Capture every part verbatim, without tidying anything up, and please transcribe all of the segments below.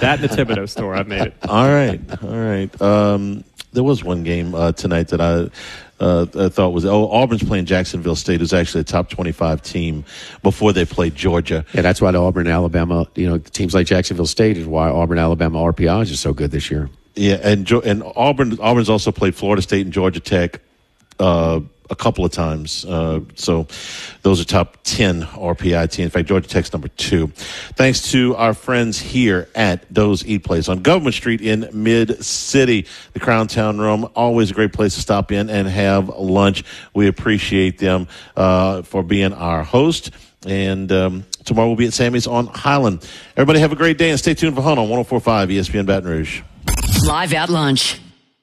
That and the Thibodeau store, I've made it. All right, all right. Um, there was one game uh, tonight that I, uh, I thought was, oh, Auburn's playing Jacksonville State, who's actually a top twenty-five team before they played Georgia. Yeah, that's why the Auburn, Alabama, you know, teams like Jacksonville State is why Auburn, Alabama R P Is are so good this year. Yeah, and and Auburn Auburn's also played Florida State and Georgia Tech uh, a couple of times. Uh, so those are top ten R P I teams. In fact, Georgia Tech's number two. Thanks to our friends here at Doe's Eat Place on Government Street in Mid-City, the Crown Town Room. Always a great place to stop in and have lunch. We appreciate them uh, for being our host. And um, tomorrow we'll be at Sammy's on Highland. Everybody have a great day and stay tuned for Hunt on one oh four point five E S P N Baton Rouge. Live at lunch.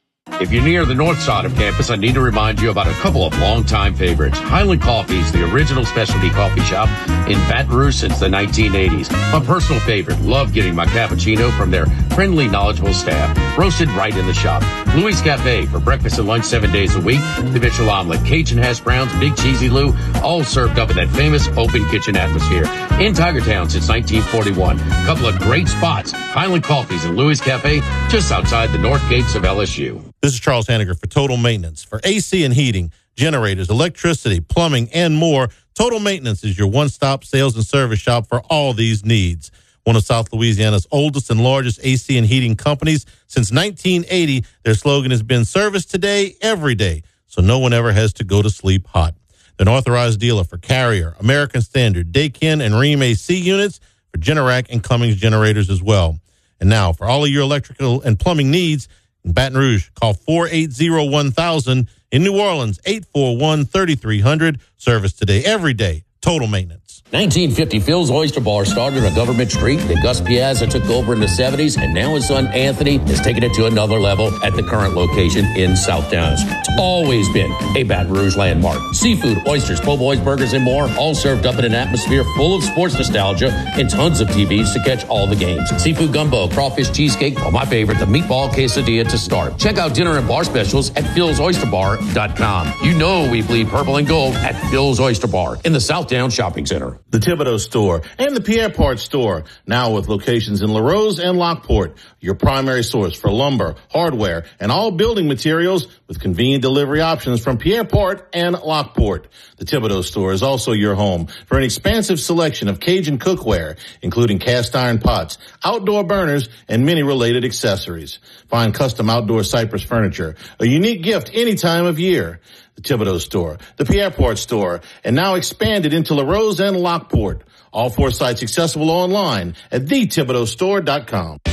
If you're near the north side of campus, I need to remind you about a couple of longtime favorites. Highland Coffee's the original specialty coffee shop in Baton Rouge since the nineteen eighties. My personal favorite. Love getting my cappuccino from their friendly, knowledgeable staff. Roasted right in the shop. Louis Cafe for breakfast and lunch seven days a week. The Mitchell Omelet, Cajun hash browns, Big Cheesy Lou, all served up in that famous open kitchen atmosphere. In Tigertown since nineteen forty-one. Couple of great spots. Highland Coffee's and Louis Cafe just outside the north gates of L S U. This is Charles Hanniger for Total Maintenance. For A C and heating, generators, electricity, plumbing, and more, Total Maintenance is your one-stop sales and service shop for all these needs. One of South Louisiana's oldest and largest A C and heating companies. Since nineteen eighty, their slogan has been service today, every day, so no one ever has to go to sleep hot. They're an authorized dealer for Carrier, American Standard, Daikin, and Rheem A C units, for Generac and Cummins generators as well. And now, for all of your electrical and plumbing needs, in Baton Rouge, call four eight zero, one thousand. In New Orleans, eight four one, three three zero zero. Service today, every day. Total Maintenance. nineteen fifty, Phil's Oyster Bar started on Government Street. Then Gus Piazza took over in the seventies, and now his son Anthony has taken it to another level at the current location in South Downs. It's always been a Baton Rouge landmark. Seafood, oysters, po' boys, burgers, and more, all served up in an atmosphere full of sports nostalgia and tons of T Vs to catch all the games. Seafood gumbo, crawfish cheesecake, or my favorite, the meatball quesadilla to start. Check out dinner and bar specials at phils oyster bar dot com. You know we bleed purple and gold at Phil's Oyster Bar in the South Downs Shopping Center. The Thibodeau store and the Pierre Part store, now with locations in LaRose and Lockport, your primary source for lumber, hardware, and all building materials with convenient delivery options from Pierre Part and Lockport. The Thibodeau store is also your home for an expansive selection of Cajun cookware, including cast iron pots, outdoor burners, and many related accessories. Find custom outdoor cypress furniture, a unique gift any time of year. The Thibodeau store, the Pierre Part store, and now expanded into LaRose and Lockport. All four sites accessible online at the thibodeau store dot com.